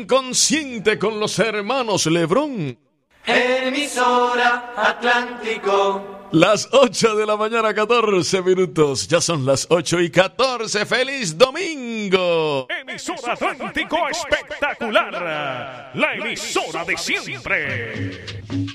Consciente con los hermanos Lebrón. Emisora Atlántico. Las 8 de la mañana, 14 minutos. Ya son las 8:14. ¡Feliz domingo! Emisora Atlántico espectacular. La emisora de siempre.